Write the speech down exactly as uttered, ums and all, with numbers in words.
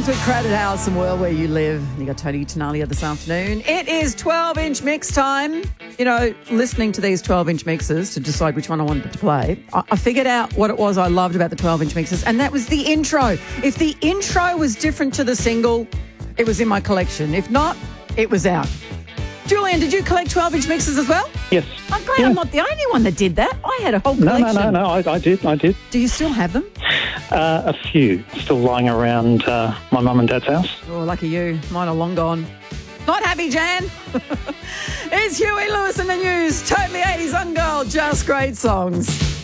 Songs with Crowded House and World Where You Live. You got Tony Tenalia this afternoon. It is twelve-inch mix time. You know, listening to these twelve-inch mixes to decide which one I wanted to play, I, I figured out what it was I loved about the twelve-inch mixes, and that was the intro. If the intro was different to the single, it was in my collection. If not, it was out. Julian, did you collect twelve-inch mixes as well? Yes. I'm glad Yeah. I'm not the only one that did that. I had a whole No, collection. no, no, no. I, I did. I did. Do you still have them? Uh, a few still lying around uh, my mum and dad's house. Oh, lucky you. Mine are long gone. Not happy, Jan. It's Huey Lewis in the news. Totally eighties on Girl. Just great songs.